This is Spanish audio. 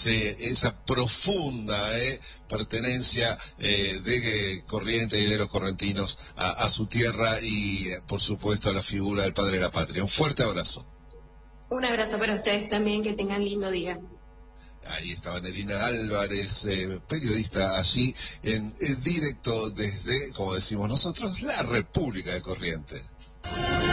esa profunda pertenencia de Corrientes y de los correntinos a su tierra y, por supuesto, a la figura del padre de la patria. Un fuerte abrazo. Un abrazo para ustedes también, que tengan lindo día. Ahí estaba Nerina Álvarez, periodista allí en directo desde, como decimos nosotros, la República de Corrientes.